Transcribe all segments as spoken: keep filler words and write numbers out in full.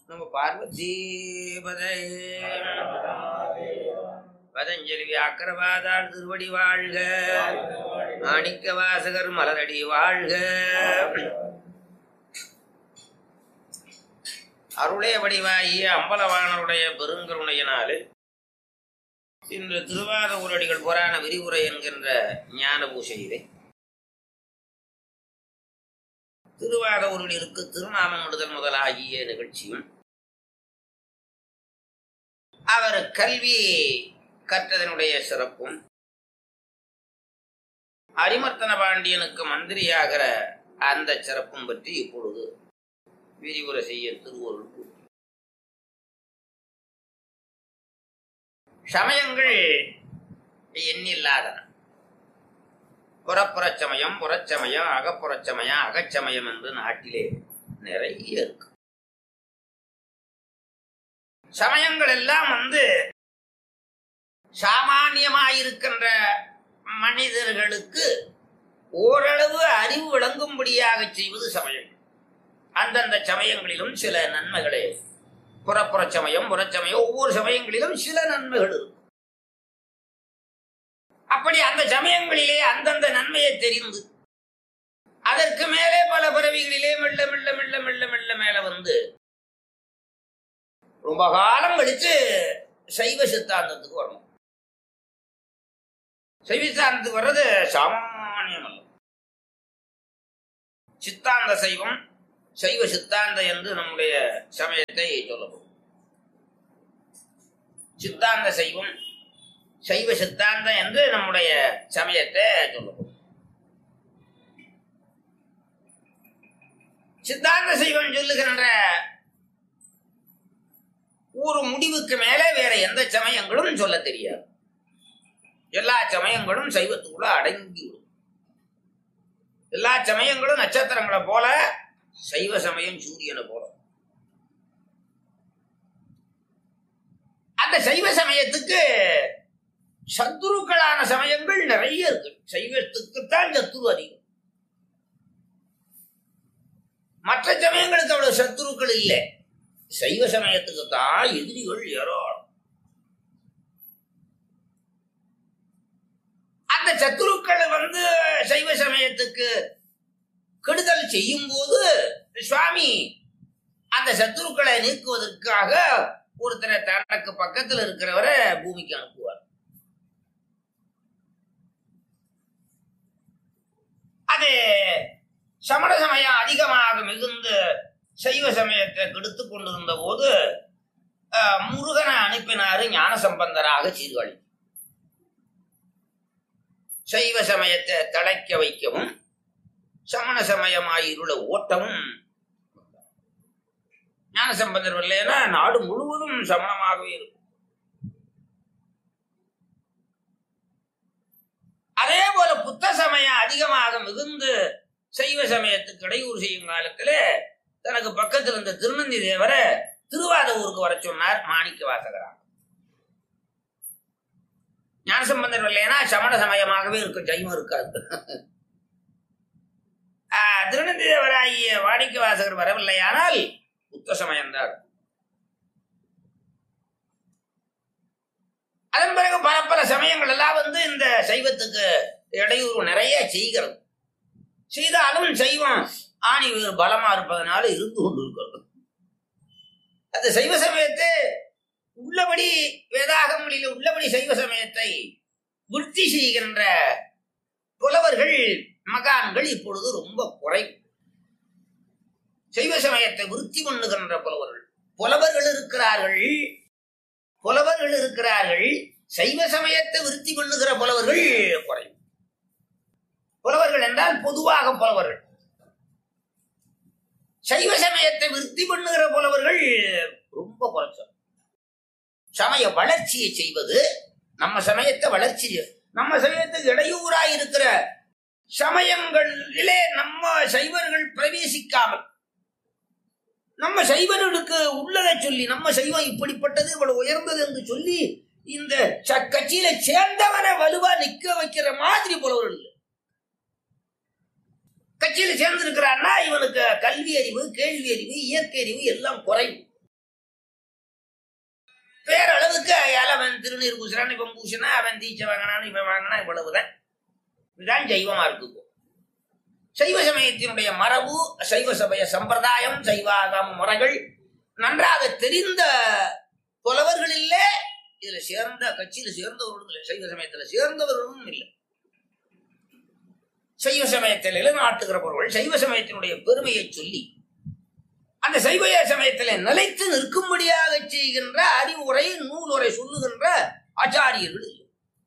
நம்ம பார்வதி பதஞ்சலி வியாக்கரவாதாள் திருவடி வாழ்க, மாணிக்க வாசகர் மலரடி வாழ்க. அருளே வடிவாகிய அம்பலவாணருடைய பெருங்கருணையினாலே இன்று திருவாத ஊரடிகள் புராண விரிவுரை என்கின்ற ஞான பூசையிலே திருவாத ஊரடிகளுக்கு திருநாமம் விடுதல் முதலாகிய நிகழ்ச்சியும், அவர் கல்வி கற்றதனுடைய சிறப்பும், அரிமர்த்தன பாண்டியனுக்கு மந்திரியாகிற அந்த சிறப்பும் பற்றி இப்பொழுது விரிவுரை செய்ய திருவருள். சமயங்கள் எண்ணில்லாதன. புறப்புறச் சமயம், புறச்சமயம், அகப்புறச் சமயம், அகச்சமயம் என்று நாட்டிலே நிறைய இருக்கு. சமயங்கள் எல்லாம் வந்து சாமானியமாயிருக்கின்ற மனிதர்களுக்கு ஓரளவு அறிவு விளங்கும்படியாக செய்வது சமயம். அந்தந்த சமயங்களிலும் சில நன்மைகளே. புறப்புற சமயம், புறச்சமயம், ஒவ்வொரு சமயங்களிலும் சில நன்மைகள் இருக்கும். அப்படி அந்த சமயங்களிலே அந்தந்த நன்மையை தெரிந்து அதற்கு மேலே பல பிறவிகளிலே மெல்ல மெல்ல மெல்ல மெல்ல மெல்ல மேல வந்து ரொம்ப காலம் கழிச்சு சைவ சித்தாந்தத்துக்கு வரணும். சைவ சித்தாந்தத்துக்கு வர்றது சாமானியம் அல்ல. சித்தாந்த சைவம், சைவ சித்தாந்த என்று நம்முடைய சமயத்தை சொல்லப்படும். சித்தாந்த சைவம், சைவ சித்தாந்தம் என்று நம்முடைய சமயத்தை சொல்லப்படும். சித்தாந்த சைவம் சொல்லுகின்ற ஒரு முடிவுக்கு மேலே வேற எந்த சமயங்களும் சொல்ல தெரியாது. எல்லா சமயங்களும் சைவத்துக்குள்ள அடங்கிவிடும். எல்லா சமயங்களும் நட்சத்திரங்களை போல, சைவ சமயம் சூரியனை போல. அந்த சைவ சமயத்துக்கு சத்துருக்களான சமயங்கள் நிறைய இருக்கு. சைவத்துக்குத்தான் சத்துரு அதிகம். மற்ற சமயங்களுக்கு அவ்வளவு சத்துருக்கள் இல்லை. சைவ சமயத்துக்கு தான் எதிரிகள் ஏராளம். அந்த சத்துருக்கள் வந்து சைவ சமயத்துக்கு கெடுதல் செய்யும் போது சுவாமி அந்த சத்துருக்களை நீக்குவதற்காக ஒருத்தரை தனக்கு பக்கத்தில் இருக்கிறவரை பூமிக்கு அனுப்புவார். அது சமண சமயம் அதிகமாக மிகுந்து சைவ சமயத்தை கெடுத்து கொண்டிருந்த போது முருகனை அனுப்பினாரு ஞான சம்பந்தராக சீர்காழி. சைவ சமயத்தை தழைக்க வைக்கவும் சமண சமயமாயிருள ஓட்டமும். ஞான சம்பந்தர் இல்லைன்னா நாடு முழுவதும் சமணமாகவே இருக்கும். அதே போல புத்த சமயம் அதிகமாக மிகுந்து சைவ சமயத்துக்கு இடையூறு செய்யும் காலத்துல தனக்கு பக்கத்தில் இருந்த திருநந்தி தேவரை திருவாத ஊருக்கு வர சொன்னார் மாணிக்க வாசகராக. ஞான சம்பந்தர் இல்லைன்னா சமண சமயமாகவே இருக்கும், ஜெயமும் இருக்காது. திருநந்தி தேவராகிய மாணிக்க வாசகர் வரவில்லையானால் புத்த சமயம்தான். அதன் பிறகு பல பல சமயங்கள் எல்லாம் வந்து இந்த சைவத்துக்கு இடையூறு நிறைய செய்கிறது. செய்தாலும் சைவம் ஆணி வேறு பலமா இருப்பதனால இருந்து கொண்டு இருக்கிறது. அந்த சைவ சமயத்தை உள்ளபடி வேதாகங்களில் உள்ளபடி சைவ சமயத்தை விருத்தி செய்கின்ற புலவர்கள், மகான்கள் இப்பொழுது ரொம்ப குறை. சைவ சமயத்தை விருத்தி பண்ணுகின்ற புலவர்கள் புலவர்கள் இருக்கிறார்கள். புலவர்கள் இருக்கிறார்கள். சைவ சமயத்தை விருத்தி பண்ணுகிற புலவர்கள் குறை. புலவர்கள் என்றால் பொதுவாக புலவர்கள். சைவ சமயத்தை விருத்தி பண்ணுகிற புலவர்கள் ரொம்ப குறைச்சல். சமய வளர்ச்சியை செய்வது, நம்ம சமயத்தை வளர்ச்சி, நம்ம சமயத்துக்கு இடையூறாய் இருக்கிற சமயங்களிலே நம்ம சைவர்கள் பிரவேசிக்காமல் நம்ம சைவர்களுக்கு உள்ளதை சொல்லி, நம்ம சைவம் இப்படிப்பட்டது இவ்வளவு உயர்ந்தது என்று சொல்லி இந்த கட்சியில சேர்ந்தவனை வலுவா நிக்க வைக்கிற மாதிரி புலவர்கள் இல்லை. கட்சியில சேர்ந்திருக்கிறான்னா இவனுக்கு கல்வி அறிவு, கேள்வி அறிவு, இயற்கை அறிவு எல்லாம் குறையும். பேரளவுக்கு அயால அவன் திருநீர் பூசுறான், இவன் பூசினா, அவன் தீச்சை வாங்கினான், இவன் வாங்கினா, இவ்வளவுதான். இதுதான் சைவமா இருக்கு. சைவ சமயத்தினுடைய மரபு, சைவ சமய சம்பிரதாயம், சைவாகம் முறைகள் நன்றாக தெரிந்த புலவர்கள் இல்லை. இதுல சேர்ந்த கட்சியில சேர்ந்தவர்களும் இல்லை, சைவ சமயத்துல சேர்ந்தவர்களும் இல்லை. சைவ சமயத்தில் நிலைநாட்டுகிறவர்கள் சைவ சமயத்தினுடைய பெருமையை சொல்லி அந்த சைவ சமயத்திலே நிலைத்து நிற்கும்படியாக செய்கின்ற அறிவுரை நூலுரை சொல்லுகின்ற ஆச்சாரியர்கள் இல்லை.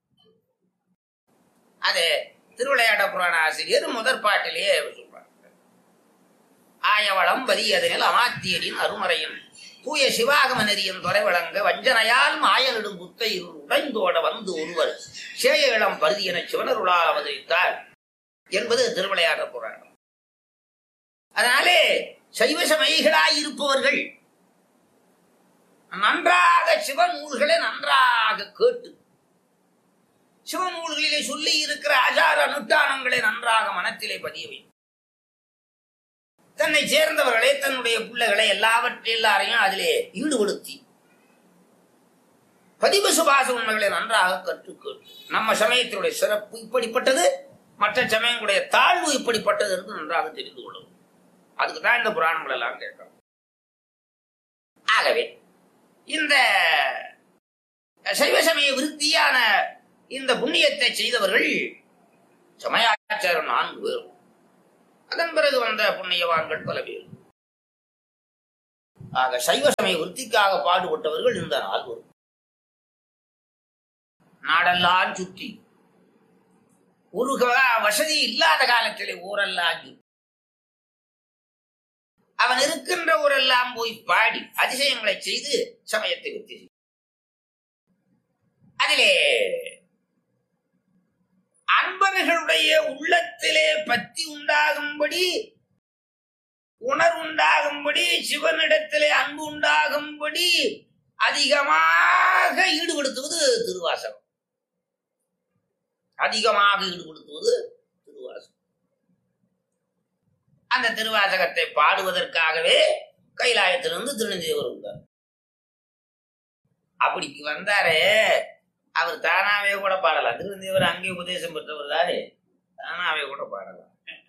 அது திருவிளையாட புராண ஆசிரியர் முதற் பாட்டிலேயே சொல்றார். ஆயவளம் பதியதனில் அமாத்தியரின் அருமறையின் தூய சிவாகம நெறியின் துறை வழங்க வஞ்சனையால் மாயனிடும் புத்தை உடைந்தோட வந்து ஒருவர் சேய இளம் பருதி என சிவனருளால் அவதரித்தார் என்பது திருவிளையாட புராணம். அதனாலே சைவ சமயிகளாய் இருப்பவர்கள் நன்றாக சிவநூல்களை நன்றாக கேட்டு சிவநூல்களிலே சொல்லி இருக்கிற ஆச்சார அனுஷ்டானங்களை நன்றாக மனத்திலே பதிய வேண்டும். தன்னை சேர்ந்தவர்களை, தன்னுடைய பிள்ளைகளை எல்லாவற்றை எல்லாரையும் அதிலே ஈடுபடுத்தி பதிவு சுபாச உண்மைகளை நன்றாக கற்று கேட்டு நம்ம சமயத்தினுடைய சிறப்பு இப்படிப்பட்டது, மற்ற சமயங்களுடைய தாழ்வு இப்படிப்பட்டது என்று நன்றாக தெரிந்து கொள்ளும். அதுக்குதான் இந்த புராணங்கள் எல்லாம் கேட்கணும். ஆகவே இந்த சைவ சமய விருத்தியான இந்த புண்ணியத்தை செய்தவர்கள் சமயாச்சாரம் நான்கு பேரும், அதன் பிறகு வந்த புண்ணியவான்கள் பல பேர். ஆக சைவ சமய விருத்திக்காக பாடுபட்டவர்கள் இந்த நால்வரும். நாடெல்லாம் சுற்றி ஒரு வசதி இல்லாத காலத்திலே ஊரெல்லாம் சுற்றி அவன் இருக்கின்ற ஊரெல்லாம் போய் பாடி அதிசயங்களை செய்து சமயத்தை விருத்தி. அதிலே அன்பர்களுடைய உள்ளத்திலே பத்தி உண்டாகும்படி, உணர்வுண்டாகும்படி, சிவனிடத்திலே அன்பு உண்டாகும்படி அதிகமாக ஈடுபடுத்துவது திருவாசகம். அதிகமாக ஈடுபடுத்துவது திருவாசகம். அந்த திருவாசகத்தை பாடுவதற்காகவே கைலாயத்திலிருந்து திருநெல்வேலி வந்தார். அப்படிக்கு வந்தாரே, அவர் தானாவே கூட பாடலாம். திருநெல்வேலி அங்கே உபதேசம் பெற்றவர் தானே, தானாவே கூட பாடலாம்.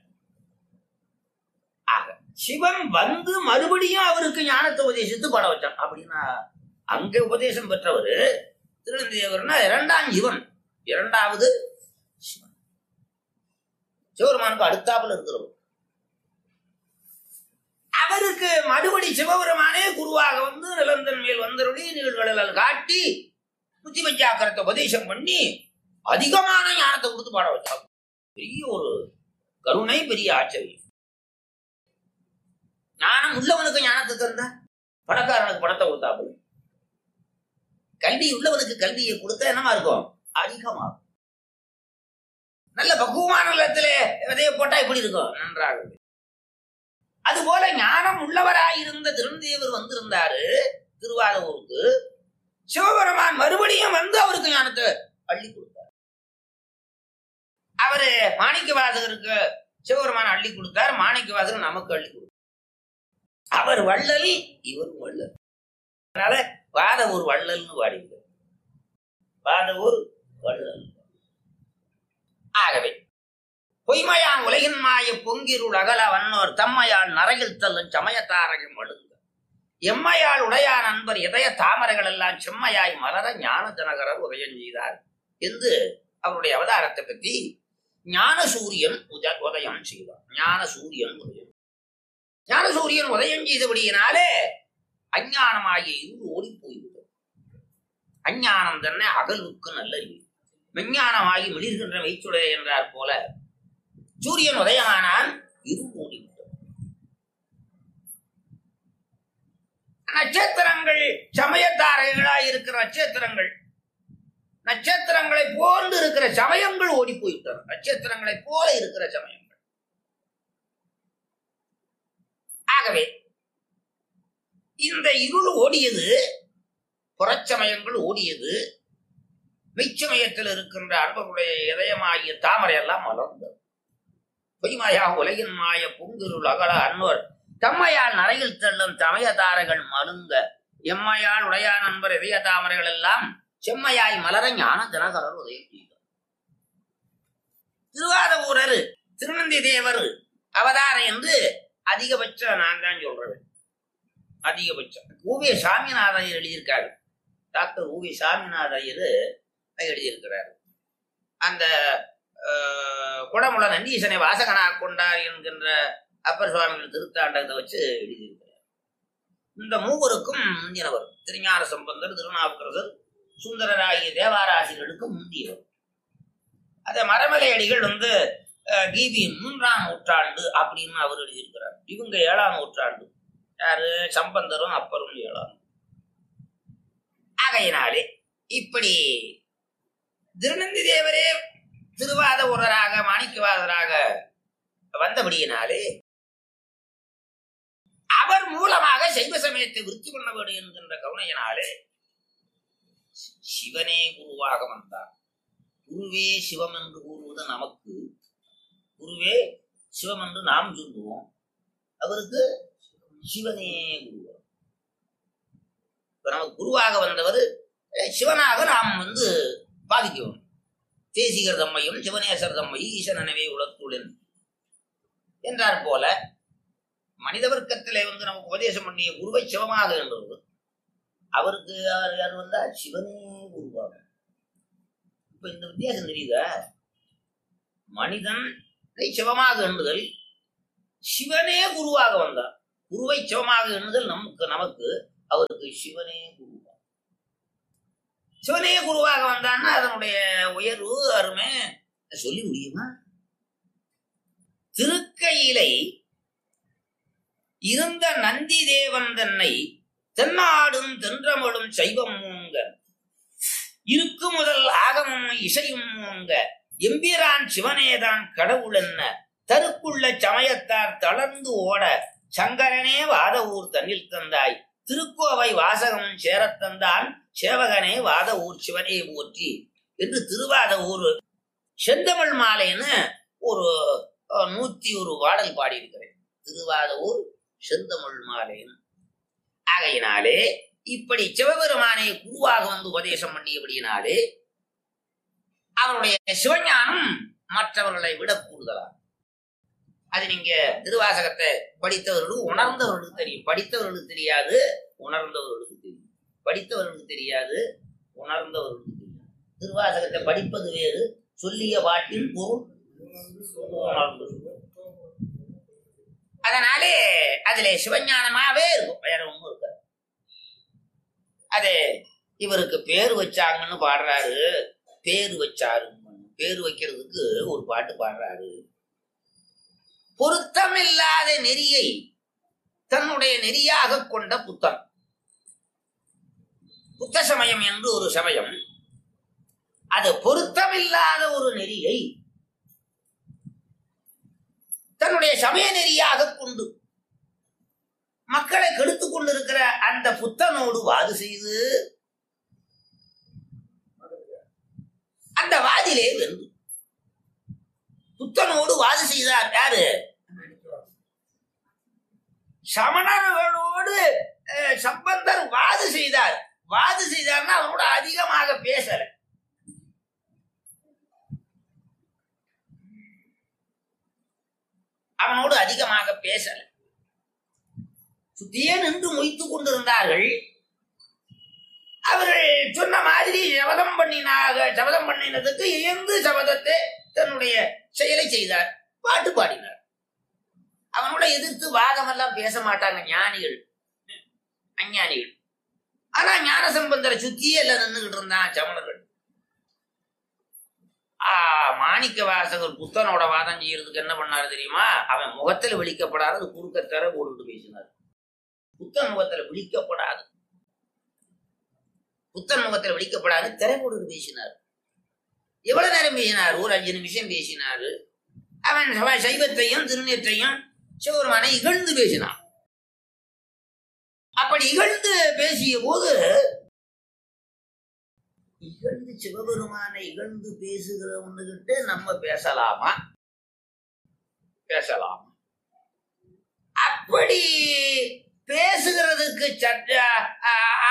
ஆக சிவன் வந்து மறுபடியும் அவருக்கு ஞானத்தை உபதேசித்து பாட வச்சான். அப்படின்னா அங்கே உபதேசம் பெற்றவர் திருநெல்வேலினா இரண்டாம் சிவன், இரண்டாவது சிவன். சிவபெருமானுக்கு அடுத்தாப்புல இருக்கிறவர். அவருக்கு மறுபடி சிவபெருமானே குருவாக வந்து நிலந்தன் மேல் வந்தருளி நீழ்கடல் காட்டி புத்திமஞ்சாக்கரத்தை உபதேசம் பண்ணி அதிகமான ஞானத்தை கொடுத்து பாட வச்சாங்க. பெரிய ஒரு கருணை, பெரிய ஆச்சரியம். ஞானம் உள்ளவனுக்கு ஞானத்தை தந்தா பணக்காரனுக்கு பணத்தை கொடுத்தாப்பு. கல்வி உள்ளவனுக்கு கல்வியை கொடுத்தா என்னமா இருக்கும்? அதிகமாகும். நல்ல பக்குவமான நிலத்திலே விதைய போட்டா எப்படி இருக்கும்? நன்றாக. அதுபோல ஞானம் உள்ளவராயிருந்த திருநெல்வேலி வந்திருந்தாரு திருவாரூருக்கு. சிவபெருமான் மறுபடியும் வந்து அவருக்கு ஞானத்தை அள்ளி கொடுத்தார். அவரு மாணிக்க வாசகருக்கு சிவபெருமான் அள்ளி கொடுத்தார், மாணிக்க வாசகர் நமக்கு அள்ளி கொடுத்தார். அவர் வள்ளல், இவர் வள்ளல். அதனால வாத ஒரு வள்ளல்னு வாடிக்கிறார். வாத ஒரு வள்ளல். ஆகவே பொய்மையான் உலகின் மாய பொங்கிருள் அகல வன்னோர் தம்மையால் நரகில் தள்ளும் சமயத்தாரகம் வழுங்க எம்மையால் உடையான் அன்பர் இதய தாமரைகள் எல்லாம் செம்மையாய் மலர ஞான ஜனகரர் உதயம் செய்தார் என்று அவருடைய அவதாரத்தை பற்றி ஞான சூரியன் உதயம் செய்தார். ஞான சூரியன் உதயம் ஞான சூரியன் உதயம் செய்தபடியினாலே அஞ்ஞானமாகிய இருள் ஓடி போய்விடும். அஞ்ஞானம் தன்னை அகல்வுக்கு நல்ல மெஞ்ஞானமாகி மிளிர்கின்ற மெய்ச்சுடைய என்றார் போல சூரியன் உதயமானான், இருள் ஓடிவிட்டது. நட்சத்திரங்கள் சமயத்தாரைகளாய் இருக்கிற நட்சத்திரங்கள், நட்சத்திரங்களை போன்று இருக்கிற சமயங்கள் ஓடி போய்விட்டன. நட்சத்திரங்களை போல இருக்கிற சமயங்கள். ஆகவே இந்த இருள் ஓடியது, புறச்சமயங்கள் ஓடியது, மெய்ச்சமயத்தில் இருக்கின்ற அன்பர்களுடைய இதயமாகிய தாமரை எல்லாம் மலர்ந்தது. பொய்மையா உலகின் மாய பொங்கிருள் அகல அன்னோர் தம்மையால் நரையில் தள்ளும் சமயதாரர்கள் மழுங்க எம்மையால் உடையா நண்பர் இதய தாமரைகள் எல்லாம் செம்மையாய் மலர ஞான தினகரர் உதயம் செய்தார். திருவாதவூரர் திருநந்தி தேவர் அவதாரம் என்று அதிகபட்சம் நான் தான் சொல்றேன். அதிகபட்சம் ஊவே சாமிநாதையர் எழுதியிருக்காரு. டாக்டர் ஊவே சாமிநாதையர் எழுதியிருக்கிறார். அந்த குடமுள நந்தீசனை வாசகனா கொண்டார் என்கின்ற அப்பர் சுவாமிகள் திருத்தாண்டகத்தை வச்சு எழுதியிருக்கிறார். இந்த மூவருக்கும் முந்தினவர் திருஞான சம்பந்தர், திருநாவுக்கரசர், சுந்தரர் ஆகிய தேவாராசிரியர்களுக்கு முந்தியவர். அத மரமலை அடிகள் வந்து கிபி மூன்றாம் நூற்றாண்டு அப்படின்னு அவர் எழுதியிருக்கிறார். இவங்க ஏழாம் நூற்றாண்டு. யாரு? சம்பந்தரும் அப்பரும் ஏழாம். ஆகையினாலே இப்படி திருநந்தி தேவரே திருவாத ஊரராக மாணிக்கவாதராக வந்தபடியினாலே அவர் மூலமாக சைவ சமயத்தை விருத்தி பண்ண வேண்டும் என்கின்ற கருணையினாலே சிவனே குருவாக வந்தார். குருவே சிவம் என்று கூறுவது நமக்கு, குருவே சிவம் என்று நாம் சொல்லுவோம். அவருக்கு சிவனே குருவா. நமக்கு குருவாக வந்தவர் சிவனாக நாம் வந்து பாதிக்கணும். தேசிகர் தம்மையும் சிவனேசர் தம்மையும் ஈசனவே உலகத்துடன் என்றார் போல மனித வர்க்கத்திலே வந்து நமக்கு உபதேசம் பண்ணிய குருவை சிவமாக என்றது. அவருக்கு யார் வந்தா சிவனே குருவாக. இப்ப இந்த வித்தியாசம் தெரியுதா? மனிதன் சிவமாக எண்ணுதல், சிவனே குருவாக வந்தார். குருவை சிவமாக எண்ணுதல் நமக்கு நமக்கு அவருக்கு சிவனே குருவா. சிவனே குருவாக வந்தான்னா அதனுடைய உயர்வு அருமை சொல்லி முடியுமா? திருக்கையிலை இருந்த நந்தி தேவன் தன்னை தென்னாடும் தென்றமடும் சைவம் மூங்க இருக்கு முதல் ஆகமும் இசையும் மூங்க எம்பிரான் சிவனேதான் கடவுள் என்ன தருக்குள்ள சமயத்தார் தளர்ந்து ஓட சங்கரனே வாத ஊர் தன்னில் தந்தாய் திருக்கோவை வாசகம் சேரத்தந்தான் சேவகனே வாத ஊர் சிவனே போற்றி என்று திருவாத ஊர் செந்தமிழ் மாலைன்னு ஒரு நூத்தி ஒரு பாடல் பாடியிருக்கிறேன். திருவாத ஊர் செந்தமிழ் மாலைன்னு. ஆகையினாலே இப்படி சிவபெருமானை குருவாக வந்து உபதேசம் பண்ணியபடியினாலே அவருடைய சிவஞானம் மற்றவர்களை விட கூடுதலாம். அது நீங்க திருவாசகத்தை படித்தவர்களுக்கு உணர்ந்தவர்களுக்கு தெரியும். படித்தவர்களுக்கு தெரியாது, உணர்ந்தவர்களுக்கு தெரியும். படித்தவர்களுக்கு தெரியாது, உணர்ந்தவர்களுக்கு தெரியும். திருவாசகத்தை படிப்பது வேறு, சொல்லிய பாட்டின் பொருள் உணர்ந்து. அதனாலே அதுல சிவஞானமாவே இருக்கும், வேற ஒண்ணும் இருக்காது. அது இவருக்கு பேரு வச்சாங்கன்னு பாடுறாரு. பேரு வச்சாரு, பேரு வைக்கிறதுக்கு ஒரு பாட்டு பாடுறாரு. பொருத்தமில்லாத நெறியை தன்னுடைய நெறியாக கொண்ட புத்தன். புத்த சமயம் என்று ஒரு சமயம், அது பொருத்தமில்லாத ஒரு நெறியை தன்னுடைய சமய நெறியாக கொண்டு மக்களை கெடுத்துக் கொண்டிருக்கிற அந்த புத்தனோடு வாது செய்து அந்த வாதிலே வென்று புத்தனோடு வாது செய்தார். யாரு? சமணர்களோடு சம்பந்தர் வாது செய்தார். வாது செய்தார்னா அவனோட அதிகமாக பேசல. அவனோடு அதிகமாக பேசல. சுத்தியே நின்று மொய்த்துக் கொண்டிருந்தார்கள். அவர்கள் சொன்ன மாதிரி சபதம் பண்ணினாக சபதம் பண்ணினதுக்கு இயந்து சபதத்தை தன்னுடைய செயலை செய்தார். பாட்டு பாடினார். அவனோட எதிர்த்து வாதம் எல்லாம் பேச மாட்டாங்க ஞானிகள், அஞ்ஞானிகள். ஆனா ஞான சம்பந்தரை சுத்தியே எல்லாம் நின்றுகிட்டு இருந்தான் சமணர்கள். ஆஹ் மாணிக்க வாசகர் புத்தனோட வாதம் செய்யறதுக்கு என்ன பண்ணாரு தெரியுமா? அவன் முகத்துல விழிக்கப்படாது குறுக்கத்தர போட்டு பேசினார். புத்தன் முகத்துல விழிக்கப்படாது புத்தன் முகத்துல விழிக்கப்படாது திரை போட்டு பேசினார். எவ்வளவு நேரம் பேசினார்? ஒரு அஞ்சு நிமிஷம் பேசினாரு. அவன் சைவத்தையும் திருநீற்றையும் சிவபெருமானை இகழ்ந்து பேசினான். அப்படி இகழ்ந்து பேசிய போது, இகழ்ந்து சிவபெருமானை இகழ்ந்து பேசுகிறவன்கிட்ட நம்ம பேசலாமா? பேசலாமா? அப்படி பேசுகிறதுக்கு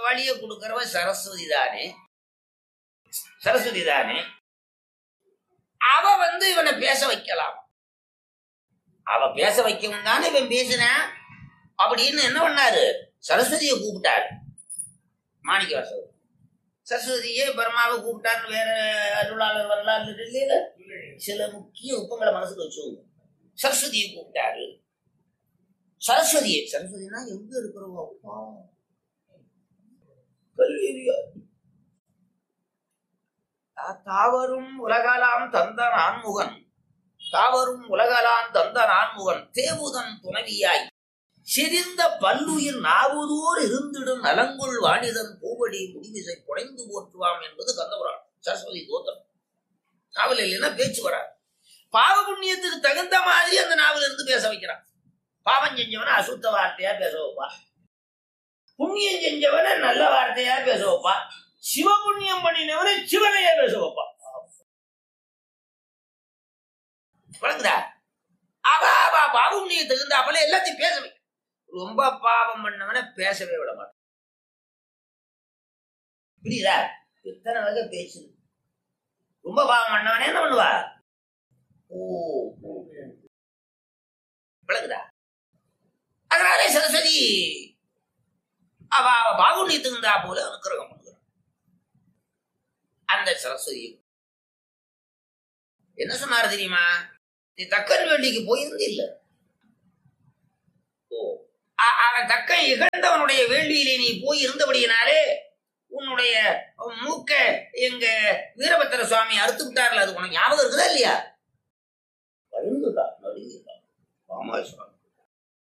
வழிய கொடுக்கிறவ சரஸ்வதி தானே, சரஸ்வதி தானே. அவ வந்து இவனை பேச வைக்கலாம், அவ பேச வைக்கவும் தானே இவன் பேசினான் அப்படின்னு என்ன பண்ணாரு, சரஸ்வதியை கூப்பிட்டாரு. மாணிக்க வாசகர் சரஸ்வதியே பிரம்மாவை கூப்பிட்டாருன்னு வேற அருளாளர் வரலாறு இல்லையில சில முக்கிய உப்பங்களை மனசுக்கு வச்சுக்கோங்க. சரஸ்வதியை கூப்பிட்டாரு. சரஸ்வதியை, சரஸ்வதினா எங்க இருக்கிறோம், அப்பா கல்வியா தாவரும் உலகலாம் தந்த நான்முகன், தாவரும் உலகலாம் தந்த நான்முகன் தேவுதன் துணவியாய் செறிந்த பல்லுயிர் நாவுதோர் இருந்திடும் நலங்குள் வாணிதன் பூவடி முடிவிசை புனைந்து போற்றுவாம் என்பது கந்தபுராணம். சரஸ்வதி தோத்திரம் நாவல் இல்லைன்னா பேச்சு வராது. பாவ புண்ணியத்துக்கு தகுந்த மாதிரி அந்த நாவல் இருந்து பேச வைக்கிறான். பாவம் செஞ்சவன அசுத்த வார்த்தையா பேச வைப்பா, புண்ணியம் செஞ்சவன நல்ல வார்த்தையா பேச வைப்பா, சிவ புண்ணியம் பண்ணினவன சிவனையா பேச வைப்பா. வழங்குதா? அவ அவ பாவ புண்ணியம் தகுந்தாப்பல எல்லாத்தையும் பேச வைக்க. ரொம்ப பாவம் பண்ணவன பேசவே விட மாட்டான். புரியுதா? எத்தனை வகை பேசு. ரொம்ப பாவம் பண்ணவனே என்ன பண்ணுவா, ஓ விளங்குதா? அதனால சரஸ்வதி அவ அவ பாகுண்யத்துக்கு இருந்தா போல அனுக்கிரகம் பண்ணுகிறான். அந்த சரஸ்வதி என்ன சொன்னாரு தெரியுமா, நீ தக்கன் வேண்டிக்கு போயிருந்து இல்ல, ஓ அவன் தக்கன் இகழ்ந்தவனுடைய வேள்வியிலே நீ போய் இருந்தபடியினாலே உன்னுடைய மூக்க எங்க வீரபத்திர சுவாமி அறுத்து விட்டார்கள். அது உனக்கு ஞாபகம் இருக்குதா இல்லையா?